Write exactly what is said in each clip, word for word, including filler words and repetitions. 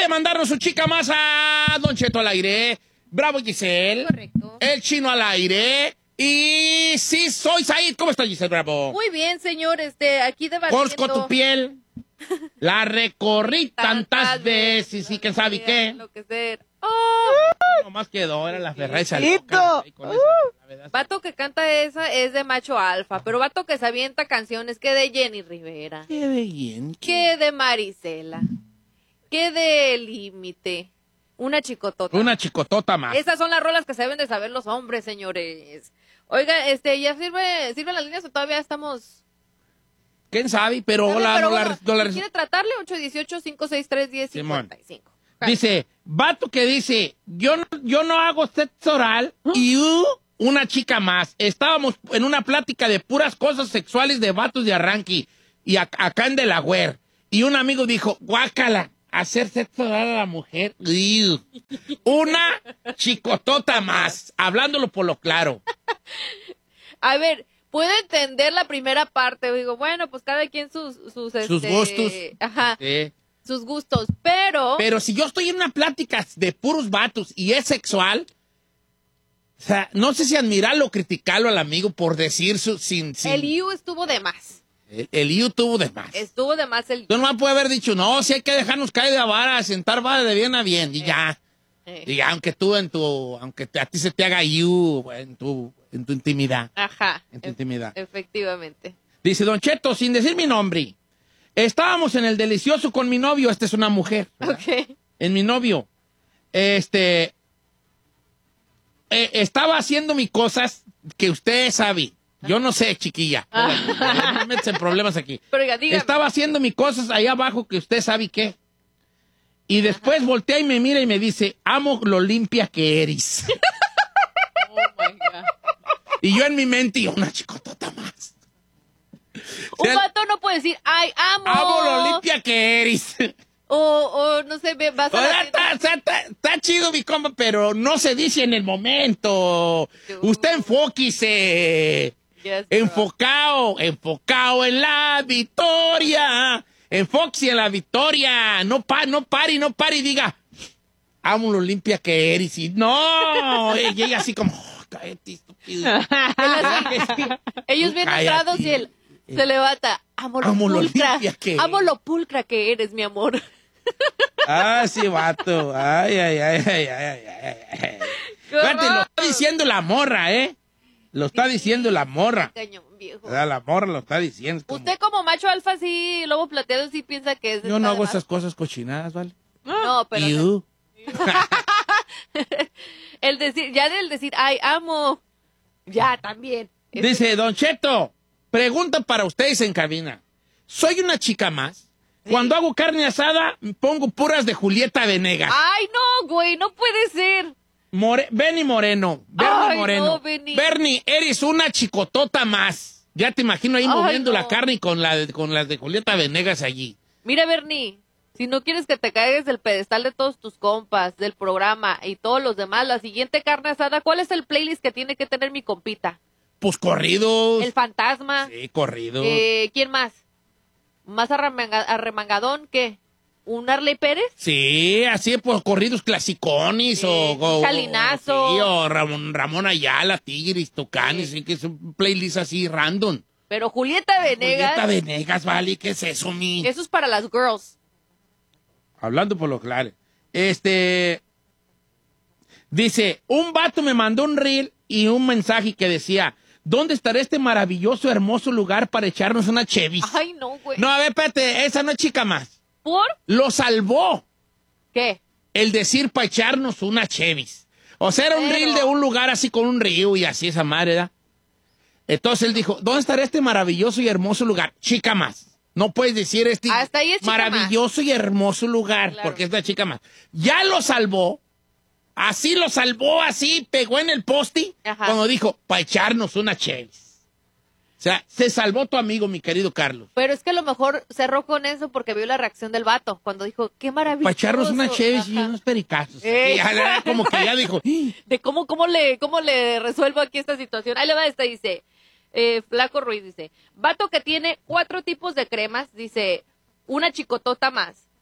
mandarnos su chica más a Don Cheto al aire. Bravo, Giselle. Correcto. El chino al aire. Y sí, soy Said. ¿Cómo estás, Giselle Bravo? Muy bien, señor. Este, aquí debatiendo. Conozco tu piel. La recorrí tantas veces y quién sabe qué. Lo que sea. Oh. No más quedó, era la Ferrari. Uh. Vato que canta esa es de macho alfa, pero vato que se avienta canciones que de Jenny Rivera. Qué bien. Que de Marisela. Que de Límite. Una chicotota. Una chicotota más. Esas son las rolas que se deben de saber los hombres, señores. Oiga, este, ¿ya sirve, sirven las líneas o todavía estamos...? ¿Quién sabe? Pero, Pero la, no bueno, la, no la... ¿quiere tratarle? ocho uno ocho, cinco seis tres, uno cero cinco cinco. Dice, vato que dice, yo no, yo no hago sexo oral y uh, una chica más. Estábamos en una plática de puras cosas sexuales de vatos de arranque y a, acá en Delaware. Y un amigo dijo, guácala, hacer sexo oral a la mujer. Iu. Una chicotota más, hablándolo por lo claro. A ver, puedo entender la primera parte. Digo, bueno, pues cada quien sus... Sus, sus este, gustos. Ajá. Sí. Sus gustos, pero... Pero si yo estoy en una plática de puros vatos y es sexual, o sea, no sé si admirarlo o criticarlo al amigo por decir su... Sin, sin... El I U estuvo de más. El, el I U tuvo de más. Estuvo de más el... Tú no puede haber dicho, no, si hay que dejarnos caer de a vara, sentar vara de bien a bien, y eh. ya. Eh. Y ya, aunque tú en tu... Aunque a ti se te haga I U en tu, en tu intimidad. Ajá. En tu e intimidad. Efectivamente. Dice, Don Cheto, sin decir mi nombre... Estábamos en el delicioso con mi novio, esta es una mujer, ¿verdad? Ok. En mi novio, este, eh, estaba haciendo mis cosas que usted sabe. Yo no sé, chiquilla. No me metes en problemas aquí. Pero ya, dígame. Estaba haciendo mis cosas allá abajo que usted sabe qué. Y después Ajá. voltea y me mira y me dice, amo lo limpia que eres. Oh, my God. Y yo en mi mente, una chicotota más. Un o sea, vato no puede decir, ay, amo. Amo lo limpia que eres. O, o no sé, vas a la está, está, está, está chido mi compa, pero no se dice en el momento. Uh. Usted enfóquese. Yes, enfocado, enfocado en la victoria. Enfóquese en la victoria. No pa, no pare, no pare y diga, amo lo limpia que eres. Y no, y ella así como, oh, cállate, estúpido. Ellos bien entrados y él se levanta. Amo lo amo pulcra. Lo que amo lo pulcra que eres, mi amor. Ah, sí, vato. Ay, ay, ay, ay, ay, ay, ay. Fíjate, lo está diciendo la morra, ¿eh? Lo está sí, diciendo la morra. Cañón, viejo. La morra lo está diciendo. Como... Usted como macho alfa, sí, lobo plateado, sí piensa que es... Yo no hago esas cosas cochinadas, ¿vale? No, pero... You. El decir, ya del decir, ay, amo. Ya, también. Dice, Don Cheto, pregunta para ustedes en cabina. ¿Soy una chica más? Sí. Cuando hago carne asada, pongo puras de Julieta Venegas. Ay, no, güey, no puede ser. More Benny Moreno. Bernie Ay, Moreno. No, Benny. Bernie, eres una chicotota más. Ya te imagino ahí Ay, moviendo no. la carne con, la, con las de Julieta Venegas allí. Mira, Bernie, si no quieres que te caigas del pedestal de todos tus compas, del programa y todos los demás, la siguiente carne asada, ¿cuál es el playlist que tiene que tener mi compita? Pues corridos. El fantasma. Sí, corridos. Eh, ¿Quién más? ¿Más arremanga arremangadón? ¿Qué? ¿Un Arley Pérez? Sí, así pues corridos clasicones sí. o, o... Chalinazo. Sí, o Ramón, Ramón Ayala, Tigres, Tucanes, sí. sí, que es un playlist así random. Pero Julieta Venegas... Julieta Venegas, vale, ¿qué es eso, mi? Eso es para las girls. Hablando por lo claro. Este... Dice, un vato me mandó un reel y un mensaje que decía... ¿Dónde estará este maravilloso, hermoso lugar para echarnos una chevis? Ay, no, güey. No, a ver, espérate, esa no es chica más. ¿Por? Lo salvó. ¿Qué? El decir para echarnos una chevis. O sea, era un Pero... reel de un lugar así con un río y así esa madre, ¿verdad? Entonces él dijo, ¿dónde estará este maravilloso y hermoso lugar? Chica más. No puedes decir este Hasta ahí es chica maravilloso más. y hermoso lugar, claro. Porque es la chica más. Ya lo salvó. Así lo salvó, así pegó en el poste cuando dijo, para echarnos una chevis. O sea, se salvó tu amigo, mi querido Carlos. Pero es que a lo mejor cerró con eso porque vio la reacción del vato cuando dijo, qué maravilloso. Para echarnos una chevis y unos pericazos. Y ya, como que ya dijo. De cómo, cómo, le, cómo le resuelvo aquí esta situación. Ahí le va esta, dice, eh, Flaco Ruiz, dice, vato que tiene cuatro tipos de cremas, dice, una chicotota más.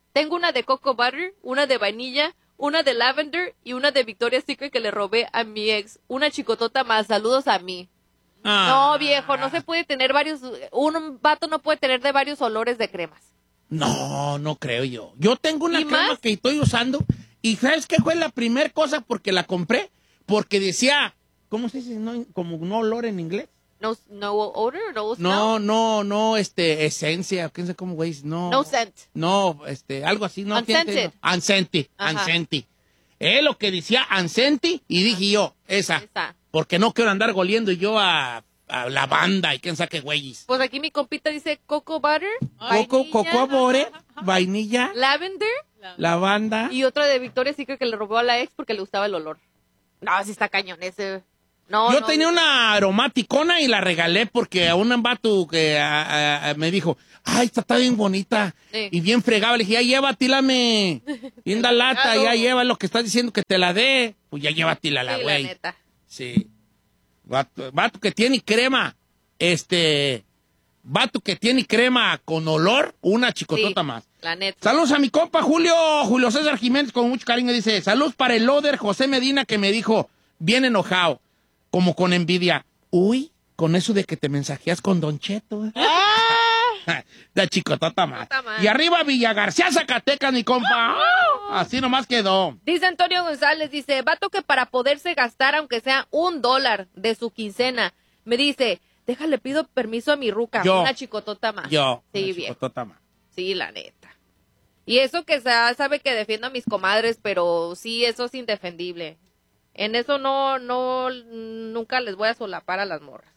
tengo una de Coco Butter, una de vainilla, una de Lavender y una de Victoria's Secret que le robé a mi ex. Una chicotota más, saludos a mí. Ah. No, viejo, no se puede tener varios, un vato no puede tener de varios olores de cremas. No, no creo yo. Yo tengo una ¿Y crema más? que estoy usando y ¿sabes qué fue la primera cosa porque la compré? Porque decía, ¿cómo se dice? No, como no olor en inglés. No, no odor, no smell? No, no, no, este, esencia, ¿qué sé cómo, güey? No. No scent. No, este, algo así, no. Unscented. Ansenti, Ajá. ansenti. Es lo que decía ansenti y dije yo, esa. Esa. Porque no quiero andar goliendo yo a, a lavanda y quién sabe qué güeyes. Pues aquí mi compita dice Coco Butter, Coco, vainilla, coco bore, vainilla, Lavender lavanda. y otra de Victoria's Secret que le robó a la ex porque le gustaba el olor. No, sí está cañón ese. No, Yo no, tenía no. una aromaticona y la regalé porque a un vato que a- a- me dijo, ay, esta está bien bonita Sí. y bien fregada. Le dije, ya llévatela, linda lata, ya lleva lo que estás diciendo que te la dé. Pues ya llévatela la Sí, la güey. neta. Sí. Vato, vato que tiene crema, este, vato que tiene crema con olor, una chicotota Sí, más. La neta. Saludos a mi compa Julio, Julio César Jiménez, con mucho cariño, dice, saludos para el loader José Medina que me dijo, bien enojado, como con envidia, uy, con eso de que te mensajeas con Don Cheto. ¿eh?" La chicotota más. Chicotota más. Y arriba Villa García, Zacatecas, mi compa. Así nomás quedó. Dice Antonio González, dice, vato que para poderse gastar aunque sea un dólar de su quincena, me dice, déjale, pido permiso a mi ruca, Yo. una chicotota más. Yo, Sí, una viejo. chicotota más. Sí, la neta. Y eso que sa- sabe que defiendo a mis comadres, pero sí, eso es indefendible. En eso no, no, nunca les voy a solapar a las morras.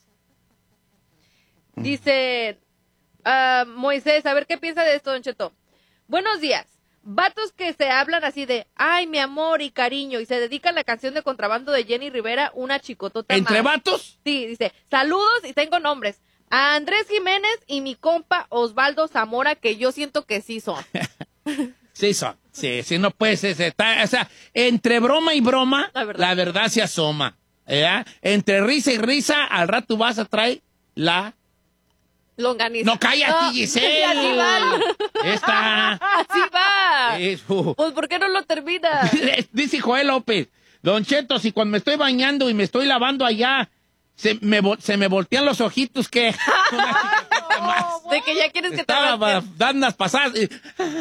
Dice ah, Moisés, a ver qué piensa de esto, Don Cheto. Buenos días. Vatos que se hablan así de, ay, mi amor y cariño, y se dedican a la canción de contrabando de Jenny Rivera, una chicotota ¿Entre más. vatos? Sí, dice, saludos y tengo nombres. A Andrés Jiménez y mi compa Osvaldo Zamora, que yo siento que sí son. Sí, son. Sí, sí, no puede ser. se está- o sea, entre broma y broma, La la verdad. verdad, se asoma. ¿verdad? Entre risa y risa, al rato vas a traer la... Longaniza. No, cállate, No, Giselle. Así va. Esta... Así va. Eso. Pues, ¿por qué no lo termina? Dice Joel López, Don Cheto, si cuando me estoy bañando y me estoy lavando allá, se me, vo- se me voltean los ojitos, ¿qué? De que ya quieres que te Estaba rasque. ba- dando unas pasadas. y-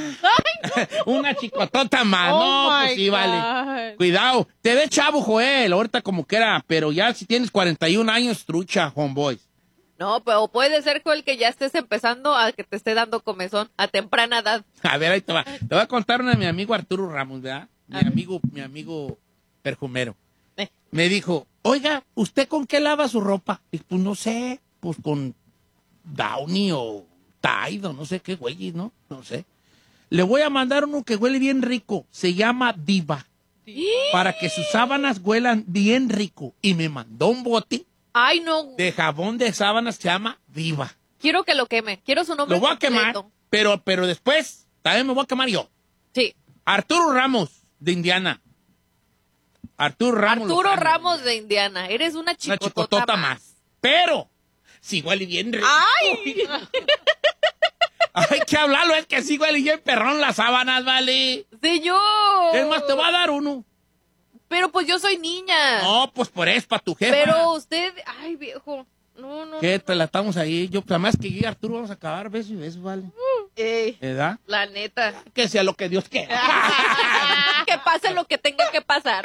Una chicotota más. Oh, no, pues my sí, vale. God. Cuidado. Te ve chavo, Joel, ahorita como quiera, pero ya si tienes cuarenta y un años, trucha, homeboys. No, pero puede ser con el que ya estés empezando a que te esté dando comezón a temprana edad. A ver, ahí te va. Te voy a contar una de mi amigo Arturo Ramos, ¿verdad? Mi A ver. amigo, mi amigo perfumero. Eh. Me dijo, oiga, ¿usted con qué lava su ropa? Y pues no sé, pues con Downy o Tide o no sé qué güeyes, ¿no? No sé. Le voy a mandar uno que huele bien rico. Se llama Diva. Para que sus sábanas huelan bien rico. Y me mandó un bote Ay, no. de jabón de sábanas que se llama Diva. Quiero que lo queme. Quiero su nombre Lo voy a quemar, completo. pero, pero después también me voy a quemar yo. Sí. Arturo Ramos, de Indiana. Arturo Ramos. Arturo Lozano. Ramos de Indiana. Eres una Una chicotota, chicotota más. más. Pero, si huele bien rico. ¡Ay! Hay que hablarlo, es que sí huele bien perrón las sábanas, vale. Señor. Es más, te va a dar uno. Pero pues yo soy niña. No, pues por eso, para tu jefa. Pero usted, ay, viejo. No, no. ¿Qué? Te la estamos ahí. Yo, pues, además que yo y Arturo vamos a acabar besos y besos, vale. Ey, ¿Verdad? la neta. Que sea lo que Dios quiera. Que pase lo que tenga que pasar.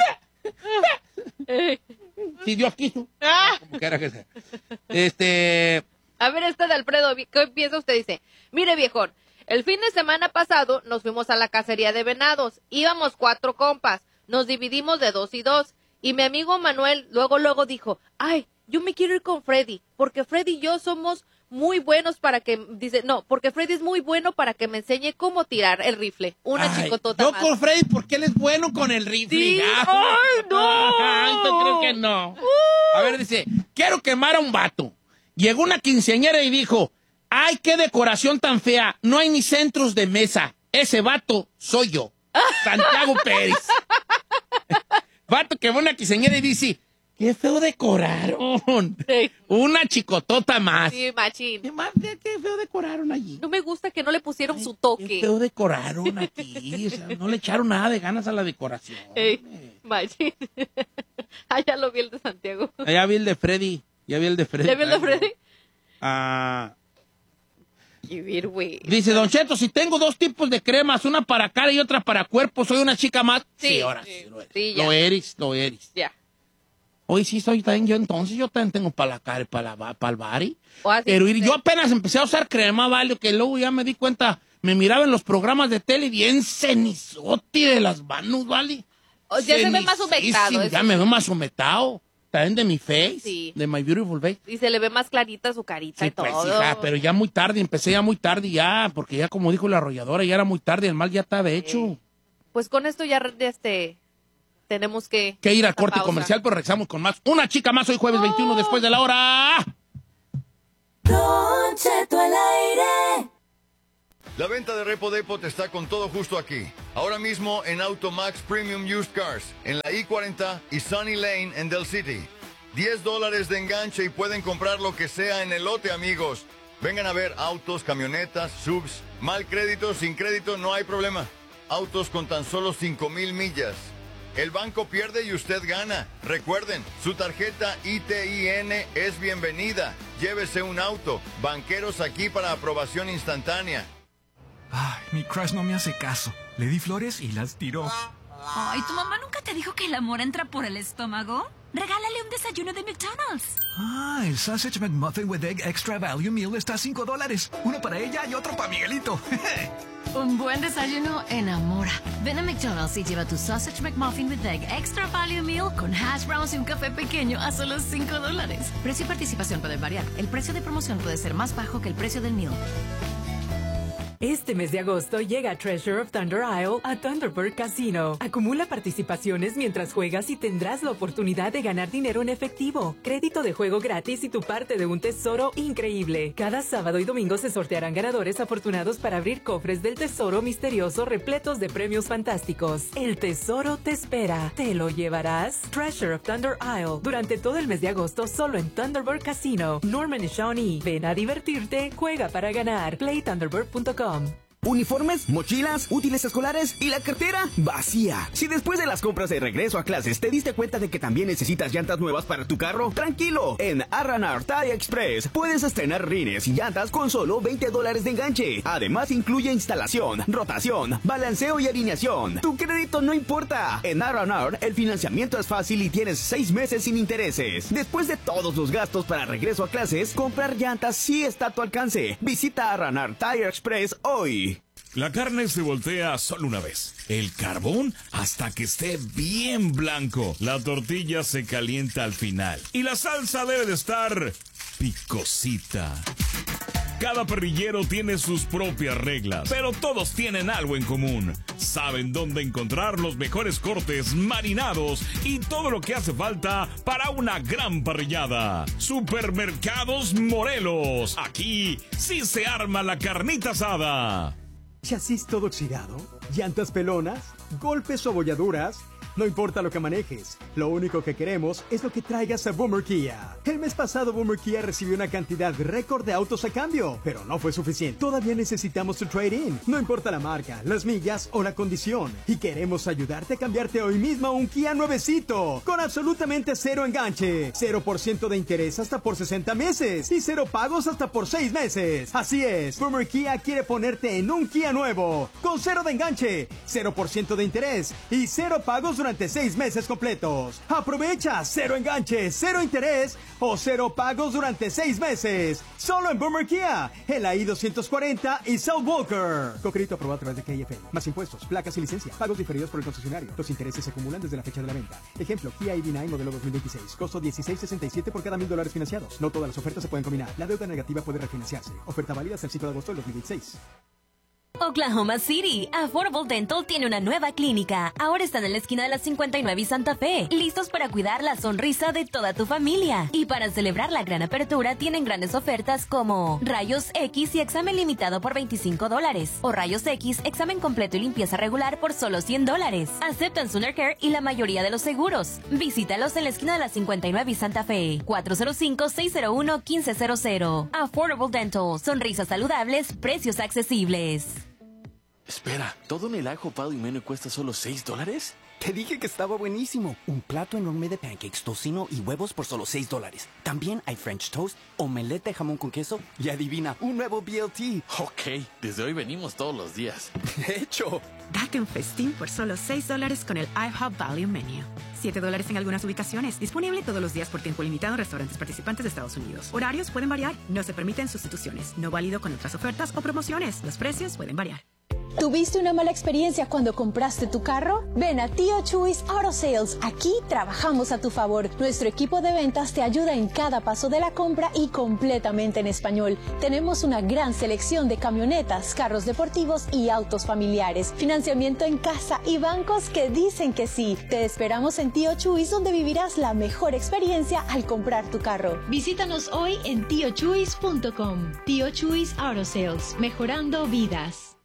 Ey. Si Dios quiso. Como quiera que sea. Este... A ver, este de Alfredo, ¿qué piensa usted? Dice, mire viejón, el fin de semana pasado nos fuimos a la cacería de venados, íbamos cuatro compas, nos dividimos de dos y dos, y mi amigo Manuel luego luego dijo, ay, yo me quiero ir con Freddy, porque Freddy y yo somos muy buenos para que, dice, no, porque Freddy es muy bueno para que me enseñe cómo tirar el rifle, una Ay, chicotota yo más. con Freddy porque él es bueno con el rifle. Sí. Ah, ¡Ay, no! Ay, ¿tú crees que no? A ver, dice, quiero quemar a un vato. Llegó una quinceañera y dijo, ay, qué decoración tan fea, no hay ni centros de mesa. Ese vato soy yo, Santiago Pérez. Vato que va a una quinceañera y dice, Qué feo decoraron. Sí. Una chicotota más. Sí, machín. ¿Qué más? Qué feo decoraron allí. No me gusta que no le pusieron Ay, su toque. Qué feo decoraron aquí. O sea, no le echaron nada de ganas a la decoración. Ey, machín. Ah, ya lo vi el de Santiago. Ah, ya vi el de Freddy. Ya vi el de Freddy. ¿Ya vi el de Freddy? Ah... Qué ver, güey. Dice, Don Cheto, si tengo dos tipos de cremas, una para cara y otra para cuerpo, ¿soy una chica más? Sí, Sí, ahora sí, sí, lo eres. sí, ya. lo eres, lo eres. Ya. Hoy sí soy también yo, entonces yo también tengo para la cara y para, la, para el body. O así, Pero sí. yo apenas empecé a usar crema, vale, que luego ya me di cuenta, me miraba en los programas de tele bien cenizote de las manos, vale. O ya se ve más humectado. Sí, eso ya sí. me veo más humectado. También de mi face, Sí. de my beautiful face. Y se le ve más clarita su carita Sí, y todo. pues, hija, pero ya muy tarde, empecé ya muy tarde ya, porque ya como dijo la arrolladora, ya era muy tarde, el mal ya estaba hecho. Pues con esto ya este tenemos que... Que ir al esta corte pausa. comercial, pero regresamos con más. Una chica más hoy jueves veintiuno después de la hora. Don Cheto al aire. La venta de Repo Depot está con todo justo aquí. Ahora mismo en Automax Premium Used Cars, en la I cuarenta y Sunny Lane en Del City. diez dólares de enganche y pueden comprar lo que sea en el lote, amigos. Vengan a ver autos, camionetas, subs, mal crédito, sin crédito, no hay problema. Autos con tan solo cinco mil millas. El banco pierde y usted gana. Recuerden, su tarjeta I T I N es bienvenida. Llévese un auto. Banqueros aquí para aprobación instantánea. Ay, mi crush no me hace caso. Le di flores y las tiró. Ay, ¿tu mamá nunca te dijo que el amor entra por el estómago? Regálale un desayuno de McDonald's. Ah, el Sausage McMuffin with Egg Extra Value Meal está a cinco dólares. Uno para ella y otro para Miguelito. Un buen desayuno enamora. Ven a McDonald's y lleva tu Sausage McMuffin with Egg Extra Value Meal con hash browns y un café pequeño a solo cinco dólares. Precio y participación pueden variar. El precio de promoción puede ser más bajo que el precio del meal. Este mes de agosto llega Treasure of Thunder Isle a Thunderbird Casino. Acumula participaciones mientras juegas y tendrás la oportunidad de ganar dinero en efectivo, crédito de juego gratis y tu parte de un tesoro increíble. Cada sábado y domingo se sortearán ganadores afortunados para abrir cofres del tesoro misterioso repletos de premios fantásticos. El tesoro te espera. ¿Te lo llevarás? Treasure of Thunder Isle durante todo el mes de agosto solo en Thunderbird Casino. Norman y Shawnee. Ven a divertirte, juega para ganar. play thunderbird punto com. Uniformes, mochilas, útiles escolares y la cartera vacía. Si después de las compras de regreso a clases te diste cuenta de que también necesitas llantas nuevas para tu carro, tranquilo. En R and R Tire Express puedes estrenar rines y llantas con solo veinte dólares de enganche. Además incluye instalación, rotación, balanceo y alineación. Tu crédito no importa. En R and R el financiamiento es fácil y tienes seis meses sin intereses. Después de todos los gastos para regreso a clases, comprar llantas sí está a tu alcance. Visita R and R Tire Express hoy. La carne se voltea solo una vez. El carbón hasta que esté bien blanco. La tortilla se calienta al final. Y la salsa debe de estar picosita. Cada parrillero tiene sus propias reglas, pero todos tienen algo en común. Saben dónde encontrar los mejores cortes marinados y todo lo que hace falta para una gran parrillada. Supermercados Morelos. Aquí sí se arma la carnita asada. ¿Chasis todo oxidado? ¿Llantas pelonas? ¿Golpes o abolladuras? No importa lo que manejes, lo único que queremos es lo que traigas a Boomer Kia. El mes pasado Boomer Kia recibió una cantidad récord de autos a cambio, pero no fue suficiente. Todavía necesitamos tu trade-in, no importa la marca, las millas o la condición. Y queremos ayudarte a cambiarte hoy mismo a un Kia nuevecito, con absolutamente cero enganche, cero por ciento de interés hasta por sesenta meses y cero pagos hasta por seis meses. Así es, Boomer Kia quiere ponerte en un Kia nuevo, con cero de enganche, cero por ciento de interés y cero pagos durante seis meses completos. Aprovecha cero enganche, cero interés o cero pagos durante seis meses. Solo en Boomer Kia, en la I doscientos cuarenta y South Walker. Con crédito aprobado a través de K F L. Más impuestos, placas y licencia. Pagos diferidos por el concesionario. Los intereses se acumulan desde la fecha de la venta. Ejemplo, Kia I D nueve modelo dos mil veintiséis. Costo dieciséis sesenta y siete por cada mil dólares financiados. No todas las ofertas se pueden combinar. La deuda negativa puede refinanciarse. Oferta válida hasta el cinco de agosto del dos mil veintiséis. Oklahoma City, Affordable Dental tiene una nueva clínica. Ahora están en la esquina de la cincuenta y nueve y Santa Fe, listos para cuidar la sonrisa de toda tu familia. Y para celebrar la gran apertura, tienen grandes ofertas como rayos X y examen limitado por veinticinco dólares. O rayos X, examen completo y limpieza regular por solo cien dólares. Aceptan Sooner Care y la mayoría de los seguros. Visítalos en la esquina de la cincuenta y nueve y Santa Fe. cuatro cero cinco, seis cero uno, uno cinco cero cero. Affordable Dental. Sonrisas saludables, precios accesibles. Espera, ¿todo en el I Hope Value Menu cuesta solo seis dólares? Te dije que estaba buenísimo. Un plato enorme de pancakes, tocino y huevos por solo seis dólares. También hay French toast, omelette de jamón con queso y adivina, un nuevo B L T. Ok, desde hoy venimos todos los días. De hecho. Date un festín por solo seis dólares con el I Hope Value Menu. siete dólares en algunas ubicaciones. Disponible todos los días por tiempo limitado en restaurantes participantes de Estados Unidos. Horarios pueden variar. No se permiten sustituciones. No válido con otras ofertas o promociones. Los precios pueden variar. ¿Tuviste una mala experiencia cuando compraste tu carro? Ven a Tío Chuys Auto Sales. Aquí trabajamos a tu favor. Nuestro equipo de ventas te ayuda en cada paso de la compra y completamente en español. Tenemos una gran selección de camionetas, carros deportivos y autos familiares. Financiamiento en casa y bancos que dicen que sí. Te esperamos en Tío Chuys, donde vivirás la mejor experiencia al comprar tu carro. Visítanos hoy en tío chuys punto com. Tío Chuys Auto Sales. Mejorando vidas.